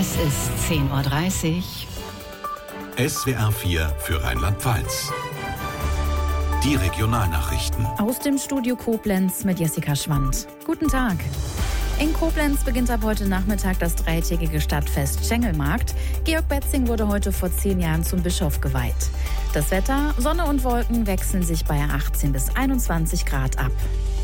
Es ist 10:30 Uhr. SWR 4 für Rheinland-Pfalz. Die Regionalnachrichten. Aus dem Studio Koblenz mit Jessica Schwand. Guten Tag. In Koblenz beginnt ab heute Nachmittag das dreitägige Stadtfest Schengelmarkt. Georg Betzing wurde heute vor 10 Jahren zum Bischof geweiht. Das Wetter, Sonne und Wolken wechseln sich bei 18 bis 21 Grad ab.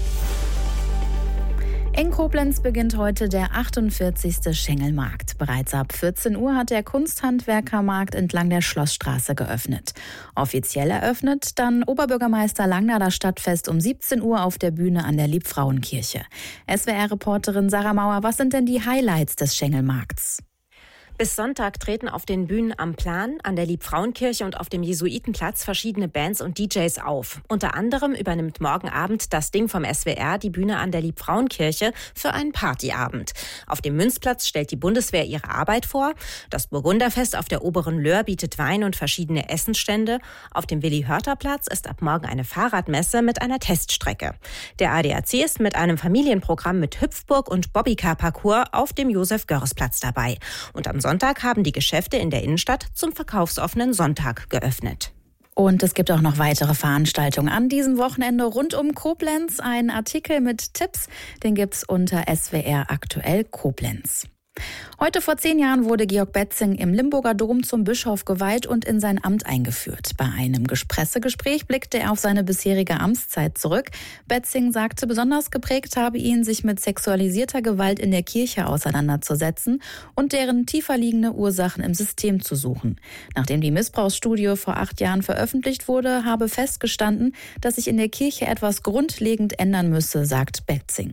In Koblenz beginnt heute der 48. Schengelmarkt. Bereits ab 14 Uhr hat der Kunsthandwerkermarkt entlang der Schlossstraße geöffnet. Offiziell eröffnet dann Oberbürgermeister Langner das Stadtfest um 17 Uhr auf der Bühne an der Liebfrauenkirche. SWR-Reporterin Sarah Mauer, was sind denn die Highlights des Schengelmarkts? Bis Sonntag treten auf den Bühnen am Plan, an der Liebfrauenkirche und auf dem Jesuitenplatz verschiedene Bands und DJs auf. Unter anderem übernimmt morgen Abend das Ding vom SWR die Bühne an der Liebfrauenkirche für einen Partyabend. Auf dem Münzplatz stellt die Bundeswehr ihre Arbeit vor. Das Burgunderfest auf der Oberen Löhr bietet Wein und verschiedene Essensstände. Auf dem Willi-Hörter-Platz ist ab morgen eine Fahrradmesse mit einer Teststrecke. Der ADAC ist mit einem Familienprogramm mit Hüpfburg und Bobbycar-Parcours auf dem Josef-Görres-Platz dabei. Und am Sonntag haben die Geschäfte in der Innenstadt zum verkaufsoffenen Sonntag geöffnet. Und es gibt auch noch weitere Veranstaltungen an diesem Wochenende rund um Koblenz. Ein Artikel mit Tipps, den gibt's unter SWR aktuell Koblenz. Heute vor 10 Jahren wurde Georg Betzing im Limburger Dom zum Bischof geweiht und in sein Amt eingeführt. Bei einem Pressegespräch blickte er auf seine bisherige Amtszeit zurück. Betzing sagte, besonders geprägt habe ihn, sich mit sexualisierter Gewalt in der Kirche auseinanderzusetzen und deren tiefer liegende Ursachen im System zu suchen. Nachdem die Missbrauchsstudie vor 8 Jahren veröffentlicht wurde, habe festgestanden, dass sich in der Kirche etwas grundlegend ändern müsse, sagt Betzing.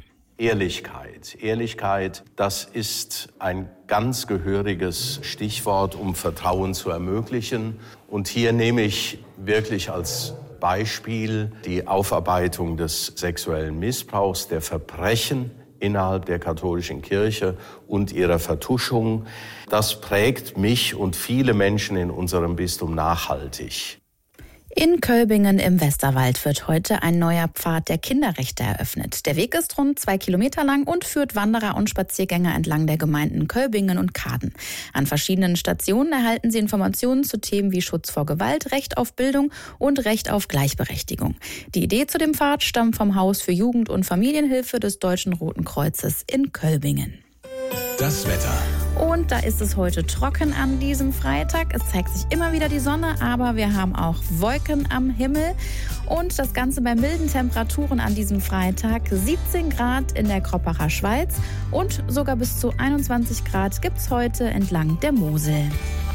Ehrlichkeit, das ist ein ganz gehöriges Stichwort, um Vertrauen zu ermöglichen. Und hier nehme ich wirklich als Beispiel die Aufarbeitung des sexuellen Missbrauchs, der Verbrechen innerhalb der katholischen Kirche und ihrer Vertuschung. Das prägt mich und viele Menschen in unserem Bistum nachhaltig. In Kölbingen im Westerwald wird heute ein neuer Pfad der Kinderrechte eröffnet. Der Weg ist rund 2 Kilometer lang und führt Wanderer und Spaziergänger entlang der Gemeinden Kölbingen und Kaden. An verschiedenen Stationen erhalten sie Informationen zu Themen wie Schutz vor Gewalt, Recht auf Bildung und Recht auf Gleichberechtigung. Die Idee zu dem Pfad stammt vom Haus für Jugend- und Familienhilfe des Deutschen Roten Kreuzes in Kölbingen. Das Wetter. Und da ist es heute trocken an diesem Freitag. Es zeigt sich immer wieder die Sonne, aber wir haben auch Wolken am Himmel. Und das Ganze bei milden Temperaturen an diesem Freitag. 17 Grad in der Kroppacher Schweiz und sogar bis zu 21 Grad gibt es heute entlang der Mosel.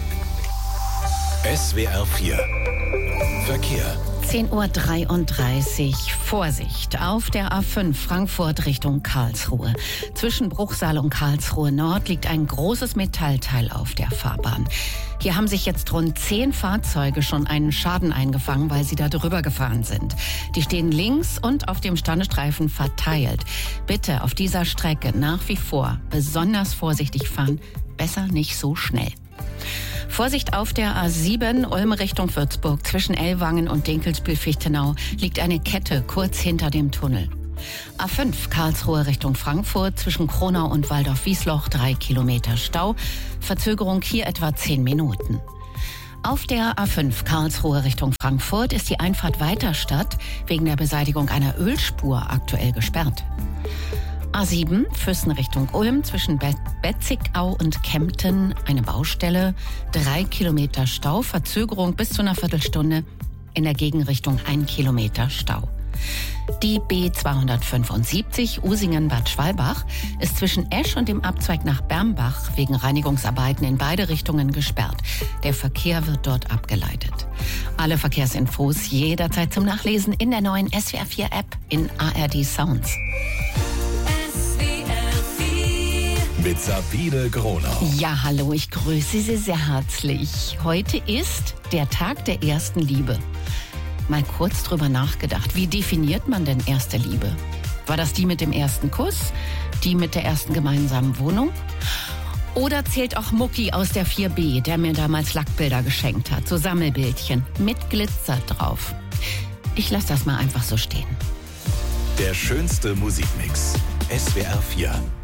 SWR 4 Verkehr. 10:33 Uhr. Vorsicht auf der A5 Frankfurt Richtung Karlsruhe. Zwischen Bruchsal und Karlsruhe Nord liegt ein großes Metallteil auf der Fahrbahn. Hier haben sich jetzt rund 10 Fahrzeuge schon einen Schaden eingefangen, weil sie da drüber gefahren sind. Die stehen links und auf dem Standestreifen verteilt. Bitte auf dieser Strecke nach wie vor besonders vorsichtig fahren, besser nicht so schnell. Vorsicht auf der A7 Ulm Richtung Würzburg. Zwischen Ellwangen und Dinkelsbühl-Fichtenau liegt eine Kette kurz hinter dem Tunnel. A5 Karlsruhe Richtung Frankfurt. Zwischen Kronau und Waldorf-Wiesloch 3 Kilometer Stau. Verzögerung hier etwa 10 Minuten. Auf der A5 Karlsruhe Richtung Frankfurt ist die Einfahrt Weiterstadt wegen der Beseitigung einer Ölspur aktuell gesperrt. A7 Füssen Richtung Ulm zwischen Betzigau und Kempten eine Baustelle, 3 Kilometer Stau, Verzögerung bis zu einer Viertelstunde, in der Gegenrichtung 1 Kilometer Stau. Die B275 Usingen-Bad Schwalbach ist zwischen Esch und dem Abzweig nach Bermbach wegen Reinigungsarbeiten in beide Richtungen gesperrt. Der Verkehr wird dort abgeleitet. Alle Verkehrsinfos jederzeit zum Nachlesen in der neuen SWR 4 App in ARD Sounds. Mit Sabine Gronau. Ja, hallo, ich grüße Sie sehr herzlich. Heute ist der Tag der ersten Liebe. Mal kurz drüber nachgedacht, wie definiert man denn erste Liebe? War das die mit dem ersten Kuss? Die mit der ersten gemeinsamen Wohnung? Oder zählt auch Mucki aus der 4B, der mir damals Lackbilder geschenkt hat, so Sammelbildchen mit Glitzer drauf? Ich lasse das mal einfach so stehen. Der schönste Musikmix. SWR 4.